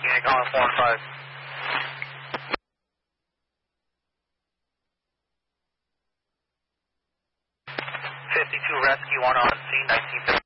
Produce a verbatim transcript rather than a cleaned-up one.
unit calling four and five. fifty-two rescue, one on scene, nineteen fifty.